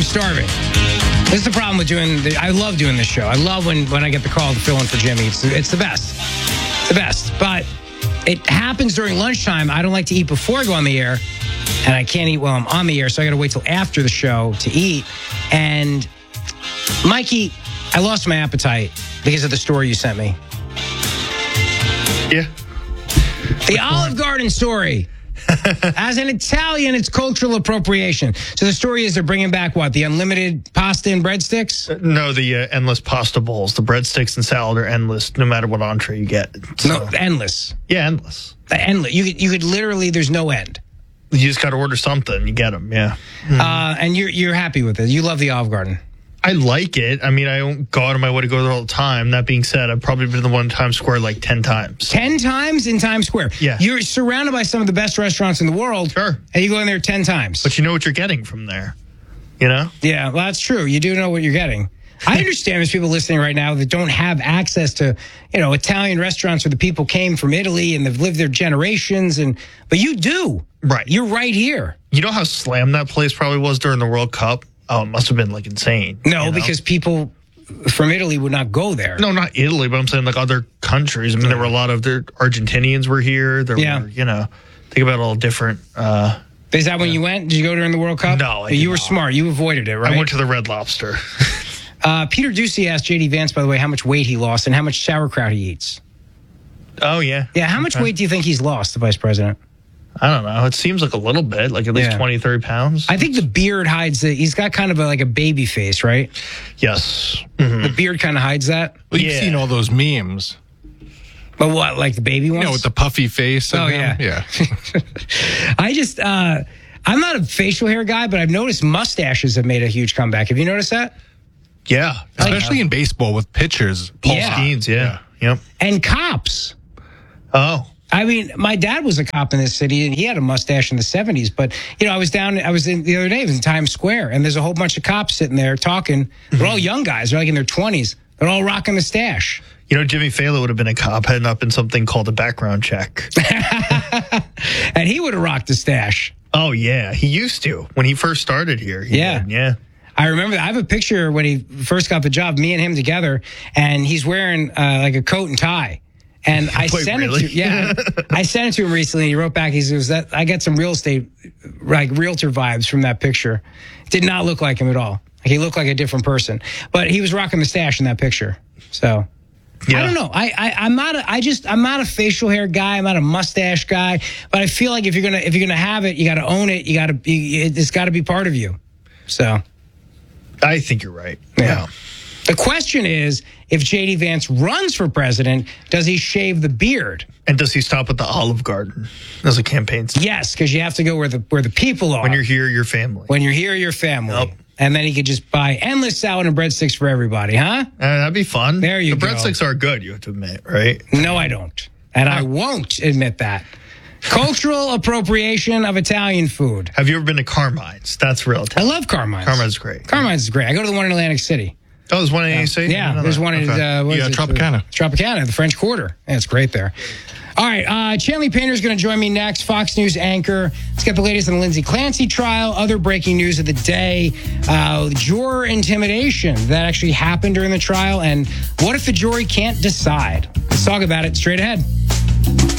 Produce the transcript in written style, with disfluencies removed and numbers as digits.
starving. This is the problem with I love doing this show. I love when I get the call to fill in for Jimmy. It's the best. It's the best. But it happens during lunchtime. I don't like to eat before I go on the air. And I can't eat while I'm on the air, so I got to wait till after the show to eat. And, Mikey, I lost my appetite because of the story you sent me. Yeah. The Olive Garden story. As an Italian, it's cultural appropriation. So the story is they're bringing back what? The unlimited pasta and breadsticks? No, the endless pasta bowls. The breadsticks and salad are endless, no matter what entree you get. So. No, endless. Yeah, endless. Endless. You could literally, there's no end. You just got to order something. You get them, yeah. And you're happy with it. You love the Olive Garden. I like it. I mean, I don't go out of my way to go there all the time. That being said, I've probably been to the one in Times Square like 10 times. 10 times in Times Square? Yeah. You're surrounded by some of the best restaurants in the world. Sure. And you go in there 10 times. But you know what you're getting from there, you know? Yeah, well, that's true. You do know what you're getting. I understand there's people listening right now that don't have access to, Italian restaurants where the people came from Italy and they've lived there generations. But you do. Right. You're right here. You know how slammed that place probably was during the World Cup? Oh, it must have been like insane. No, because people from Italy would not go there. No, not Italy, but I'm saying like other countries. I mean, there were a lot of Argentinians were here. There were, think about all different. Is that when you went? Did you go during the World Cup? No, you were smart. You avoided it, right? I went to the Red Lobster. Peter Ducey asked J.D. Vance, by the way, how much weight he lost and how much sauerkraut he eats. Oh, yeah. Yeah, how much weight do you think he's lost, the vice president? I don't know. It seems like a little bit, like at least 20, 30 pounds. I think the beard hides it. He's got kind of like a baby face, right? Yes. Mm-hmm. The beard kind of hides that. Well, you've seen all those memes. But what, like the baby ones? With the puffy face. Oh, yeah. Yeah. I'm not a facial hair guy, but I've noticed mustaches have made a huge comeback. Have you noticed that? Yeah. Especially in baseball with pitchers. Paul Skeens, yeah. Yep. And cops. Oh. I mean, my dad was a cop in this city, and he had a mustache in the 70s. But, the other day, I was in Times Square, and there's a whole bunch of cops sitting there talking. They're all young guys. They're like in their 20s. They're all rocking the stash. Jimmy Fallon would have been a cop heading up in something called a background check. And he would have rocked the stash. Oh, yeah. He used to. When he first started here. Yeah. I remember that. I have a picture when he first got the job, me and him together, and he's wearing like a coat and tie. And I sent it to I sent it to him recently. He wrote back. He says that I got some real estate, like realtor vibes from that picture. Did not look like him at all. He looked like a different person, but he was rocking the stash in that picture. So I don't know. I'm not a facial hair guy. I'm not a mustache guy. But I feel like if you're gonna have it, you got to own it. It's got to be part of you. So I think you're right. Yeah. The question is, if J.D. Vance runs for president, does he shave the beard? And does he stop at the Olive Garden as a campaign stop? Yes, because you have to go where the people are. When you're here, your family. When you're here, your family. Yep. And then he could just buy endless salad and breadsticks for everybody, huh? That'd be fun. There you go. The breadsticks are good, you have to admit, right? No, I don't. And I won't admit that. Cultural appropriation of Italian food. Have you ever been to Carmine's? That's real Italian. I love Carmine's. Carmine's great. Carmine's is great. I go to the one in Atlantic City. Oh, there's one in AC? Yeah, there's one in Tropicana. Tropicana, the French Quarter. Yeah, it's great there. All right, Chanley Painter is going to join me next, Fox News anchor. Let's get the latest on the Lindsay Clancy trial, other breaking news of the day, juror intimidation that actually happened during the trial, and what if the jury can't decide? Let's talk about it straight ahead.